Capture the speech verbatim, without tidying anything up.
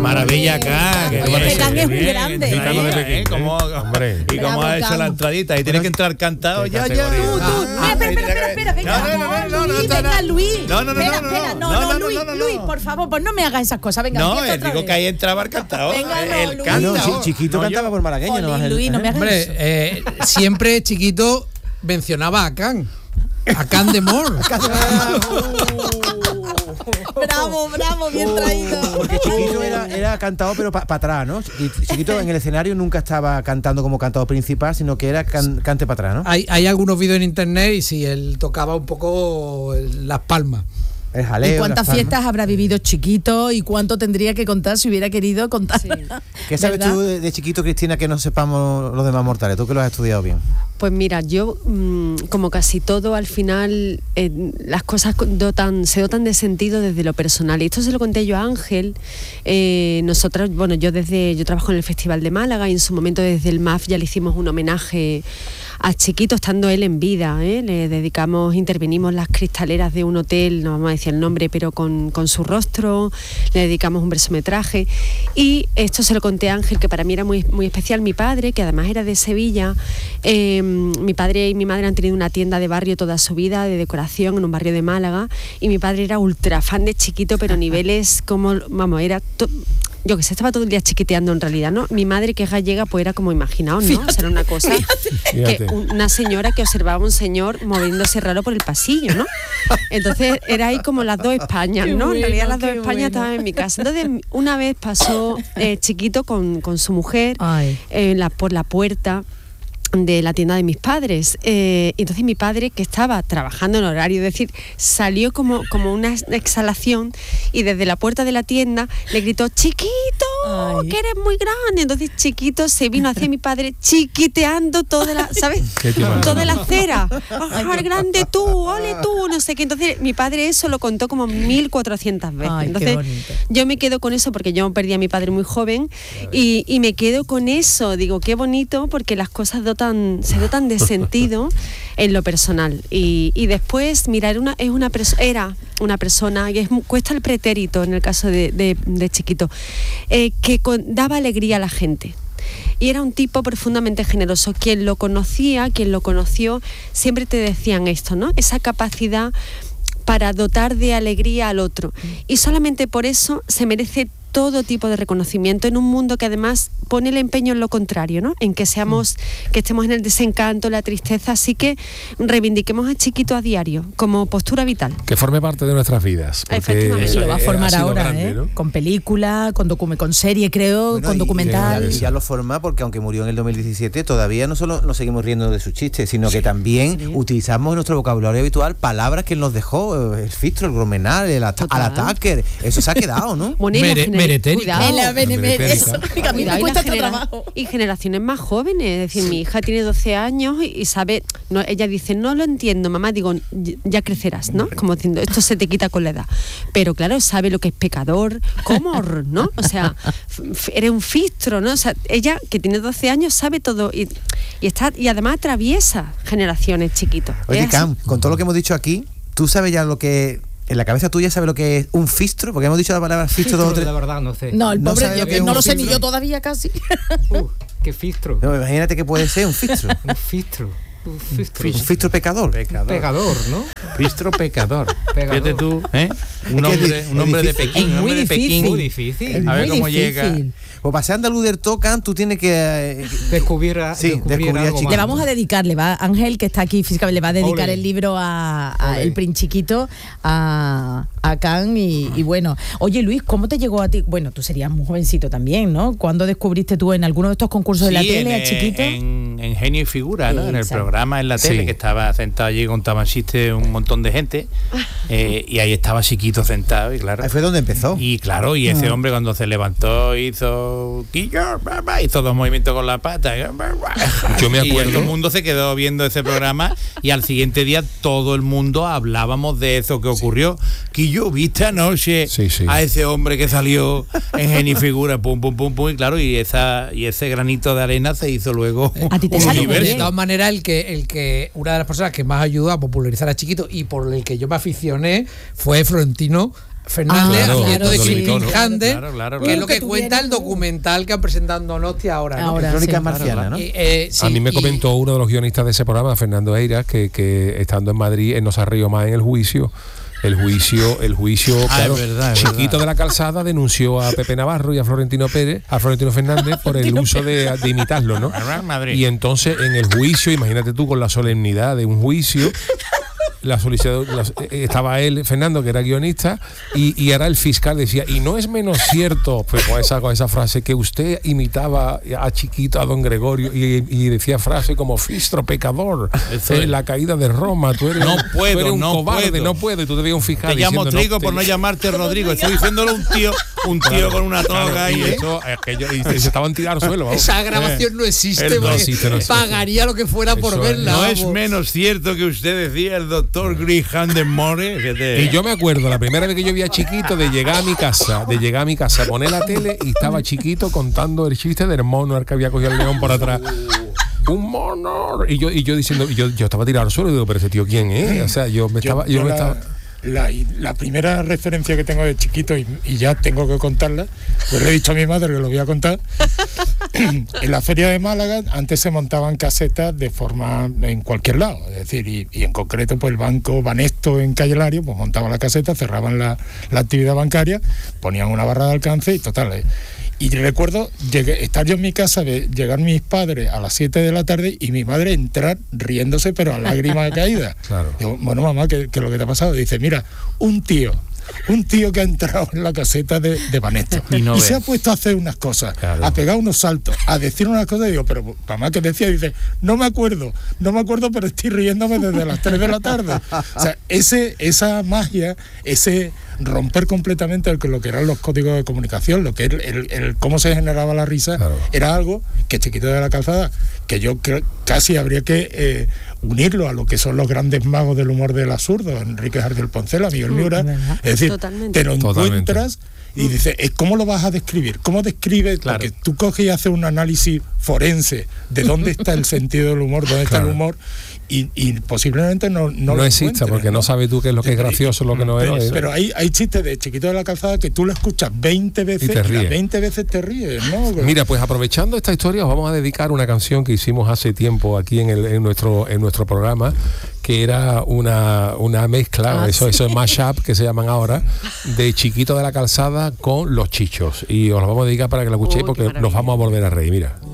maravilla acá. Que Oye, Can es un grande. ¿Eh? ¿Cómo, hombre, y cómo ha hecho la entradita. Y tiene que entrar cantado. Ya, ya. Tú, tú. Espera, espera, espera, venga. No, no, no, no, Luis, venga, Luis. No, no, no, espera, no, espera. no, No, no, no, no, Luis, no, no, Luis, no. por favor, pues no me hagas esas cosas. Venga, No, empieza eh, otra digo vez. que ahí entraba el cantado. Venga, no, El Luis. No, cantao. chi- Chiquito No, cantaba yo- por malagueño, Jolín, no Ángel, Luis, no ¿eh? me hagas Hombre, eso. eh, siempre Chiquito mencionaba a Can. A Can de Mor. Bravo, bravo, bien traído. Porque Chiquito era, era cantado pero para pa atrás, ¿no? Y Chiquito en el escenario nunca estaba cantando como cantado principal, sino que era can, cante para atrás, ¿no? Hay, hay algunos vídeos en internet y sí, él tocaba un poco las palmas. El jaleo. ¿Y cuántas las palmas. fiestas habrá vivido Chiquito y cuánto tendría que contar si hubiera querido contar? Sí. ¿Qué sabes ¿verdad? tú de, de Chiquito, Cristina, que no sepamos los demás mortales? Tú que lo has estudiado bien. Pues mira, yo mmm, como casi todo al final eh, las cosas dotan, se dotan de sentido desde lo personal. Y esto se lo conté yo a Ángel. Eh, nosotras, bueno, yo desde yo trabajo en el Festival de Málaga y en su momento desde el M A F ya le hicimos un homenaje a Chiquito estando él en vida, ¿eh? Le dedicamos, intervenimos las cristaleras de un hotel, no vamos a decir el nombre, pero con, con su rostro, le dedicamos un versometraje y esto se lo conté a Ángel, que para mí era muy, muy especial. Mi padre, que además era de Sevilla, eh, mi padre y mi madre han tenido una tienda de barrio toda su vida, de decoración, en un barrio de Málaga, y mi padre era ultra fan de Chiquito, pero niveles como, vamos, era... To- yo que sé, estaba todo el día chiquiteando en realidad, ¿no? Mi madre, que es gallega, pues era como imaginaos, ¿no? O sea, era una cosa Fíjate. que una señora que observaba a un señor moviéndose raro por el pasillo, ¿no? Entonces era ahí como las dos Españas, Qué ¿no? bueno, En realidad las dos qué Españas bueno. estaban en mi casa. Entonces una vez pasó eh, Chiquito con, con su mujer Ay. eh, la, por la puerta de la tienda de mis padres, eh, entonces mi padre, que estaba trabajando en horario, es decir, salió como, como una exhalación y desde la puerta de la tienda le gritó: ¡Chiquito! Ay. Que eres muy grande. Entonces Chiquito se vino hacia mi padre chiquiteando toda la, ¿sabes? Qué timado. Toda la acera. ¡Ah, grande tú! ¡Ole tú! No sé qué. Entonces mi padre eso lo contó como mil cuatrocientas veces. Ay, qué Entonces bonito. yo me quedo con eso porque yo perdí a mi padre muy joven y, y me quedo con eso. Digo, qué bonito, porque las cosas dotan, se dotan de sentido en lo personal. Y, y después, mira, era una, es una perso- era una persona, y es, cuesta el pretérito en el caso de, de, de Chiquito, eh, que con, daba alegría a la gente. Y era un tipo profundamente generoso. Quien lo conocía, quien lo conoció, siempre te decían esto, ¿no? Esa capacidad para dotar de alegría al otro. Y solamente por eso se merece todo tipo de reconocimiento en un mundo que además pone el empeño en lo contrario, ¿no? En que seamos, que estemos en el desencanto, la tristeza, así que reivindiquemos a Chiquito a diario como postura vital. Que forme parte de nuestras vidas. porque Efectivamente. Y lo va a eh, formar ha sido ahora, grande, ¿eh? ¿no? Con película, con docu- con serie, creo, Bueno, con y- documental. Y ya lo forma porque aunque murió en el dos mil diecisiete, todavía no solo nos seguimos riendo de sus chistes, sino que también Sí. utilizamos en nuestro vocabulario habitual palabras que él nos dejó, el fistro, el gromenal, el ata- Total. al ataque. Eso se ha quedado, ¿no? Bueno, y la Mere- gener- meretérica. cuidado. En la bene- Meretérica. eso, que a mí me Cuidado, y cuesta la tanto genera- trabajo. y generaciones más jóvenes, es decir, mi hija tiene doce años y, y sabe, no, ella dice, no lo entiendo, mamá, digo, "Y- ya crecerás, ¿no? Como diciendo, esto se te quita con la edad. Pero claro, sabe lo que es pecador, ¿cómo? ¿No? O sea, f- f- eres un fistro, ¿no? O sea, ella que tiene doce años sabe todo y, y está y además atraviesa generaciones, chiquitos. Oye, Es así. Cam, con todo lo que hemos dicho aquí, ¿tú sabes ya lo que... En la cabeza tuya sabes lo que es un fistro? Porque hemos dicho la palabra fistro dos o tres... La verdad, no sé. No, el No pobre, sabe yo lo que que es no un lo sé ni filtro. yo todavía casi. Uh, qué filtro. No, imagínate que puede ser un fistro. Un filtro. Un filtro. Un fistro pecador. Pecador. Pegador, ¿no? Fistro pecador. Pegador. Fíjate tú, ¿eh? Un Es que hombre, es un hombre de difícil. Pekín. Es un muy hombre de Pekín. difícil. Muy difícil. A ver Muy cómo difícil. llega. Pues para ser andaluz del Tocan, tú tienes que... eh, Descubrir, a- Sí, descubrir descubrir a algo Chiquito. Le más. vamos a dedicarle, va Ángel, que está aquí físicamente, le va a dedicar Ole. el libro a, a Ole. el Princiquito, a, a Can y, y bueno. Oye, Luis, ¿cómo te llegó a ti? Bueno, tú serías muy jovencito también, ¿no? ¿Cuándo descubriste tú en alguno de estos concursos de la Sí, tele en, a Chiquito? En, en Genio y Figura, ¿no? En el Exacto. programa en la tele, Sí. que estaba sentado allí, contaban chistes un montón de gente, eh, y ahí estaba Chiquito sentado, y claro. Ahí fue donde empezó. Y claro, y ese Ah. hombre cuando se levantó hizo "Quillo, ba, ba", hizo dos movimientos con la pata. ba, ba. Yo me Y acuerdo. todo el mundo se quedó viendo ese programa y al siguiente día todo el mundo hablábamos de eso que ocurrió. Quillo, ¿viste anoche Sí, sí. a ese hombre que salió en Genio y Figura? Pum, pum, pum, pum. Y claro, y esa y ese granito de arena se hizo luego A ti te un salió muy universo. De bien. todas maneras, el que, el que una de las personas que más ayudó a popularizar a Chiquito y por el que yo me aficioné fue Florentino Fernández, Ah, claro, haciendo de sí. Cristín Cande, Claro, claro, que es claro. lo que Que cuenta el tuviera- documental que han presentado en Donostia ahora, ¿no? Ahora. Crónicas sí. marcianas, ¿no? Eh, eh, sí, a mí me y- comentó uno de los guionistas de ese programa, Fernando Eiras, que, que estando en Madrid, él no se rió más en el juicio. El juicio, el juicio, Ah, claro, es verdad, es Chiquito verdad. de la Calzada denunció a Pepe Navarro y a Florentino Pérez, a Florentino Fernández por el uso de, de imitarlo, ¿no? Al Real Madrid. Y entonces en el juicio, imagínate tú con la solemnidad de un juicio, la solicitud, la- eh, estaba él, Fernando, que era guionista, y, y era el fiscal, decía, y no es menos cierto, pues con esa, con esa frase, que usted imitaba a Chiquito, a don Gregorio, y, y decía frase como fistro pecador, Eso eh, es. la caída de Roma, tú eres, No un- puedo, tú eres un no cobarde, puedo. no puedo, y tú te veías un fiscal Te llamo diciendo, Trigo te- por no llamarte Rodrigo. Estoy diciéndolo un tío, un tío con una Claro, toga ahí, y ¿eh? eso, es que yo- y se, se estaban tirando al suelo, vamos. esa grabación no existe, el- no porque existe, no existe. pagaría lo que fuera por Eso es. verla. No es vamos. menos cierto que usted decía el doctor Griham de More. Fíjate. Y yo me acuerdo, la primera vez que yo vi a Chiquito, de llegar a mi casa, de llegar a mi casa, poner la tele y estaba Chiquito contando el chiste del mono al que había cogido el león por atrás. Un mono. Y yo, y yo diciendo, y yo, yo estaba tirado al suelo y digo, pero ese tío quién es. O sea, yo me estaba, yo, yo me la, estaba. la, la primera referencia que tengo de chiquito, y, y ya tengo que contarla, pues le he dicho a mi madre que lo voy a contar. En la feria de Málaga antes se montaban casetas de forma en cualquier lado, es decir, y, y en concreto pues el banco Banesto en Calle Lario pues montaba la caseta, cerraban la, la actividad bancaria, ponían una barra de alcance y total. eh. Y recuerdo llegué, estar yo en mi casa, de llegar mis padres a las siete de la tarde y mi madre entrar riéndose pero a lágrimas caídas. Claro. Digo, bueno, mamá, ¿qué, qué es lo que te ha pasado? Dice, mira, un tío, un tío que ha entrado en la caseta de, de Banesto Y y, no se ve. ha puesto a hacer unas cosas, Claro. a pegar unos saltos, a decir unas cosas, y digo, pero mamá, ¿qué decía? Dice, no me acuerdo, no me acuerdo, pero estoy riéndome desde las tres de la tarde. O sea, ese, esa magia, ese romper completamente el, lo que eran los códigos de comunicación, lo que el, el, el cómo se generaba la risa, Claro. era algo que Chiquito de la Calzada, que yo creo casi habría que eh, unirlo a lo que son los grandes magos del humor del absurdo, Enrique Jardiel Poncela, Miguel Miura, es decir, Totalmente. te lo Totalmente. encuentras y dices, eh, ¿cómo lo vas a describir? ¿Cómo describes? Claro. Porque tú coges y haces un análisis forense de dónde está el sentido del humor, dónde está Claro. el humor, y, y posiblemente no, no, No, lo exista, encuentres, porque no sabes tú qué es lo que es gracioso, lo que no es. Pero, ¿no? pero hay, hay chistes de Chiquito de la Calzada que tú lo escuchas veinte veces Y te y las ríes. veinte veces te ríes, ¿no? Mira, pues aprovechando esta historia, os vamos a dedicar una canción que hicimos hace tiempo aquí en, el, en, nuestro, en nuestro programa, que era una, una mezcla, Ah, eso, sí. eso es mashup que se llaman ahora, de Chiquito de la Calzada con Los Chichos. Y os lo vamos a dedicar para que lo escuchéis Oh, qué porque maravilla. nos vamos a volver a reír, mira.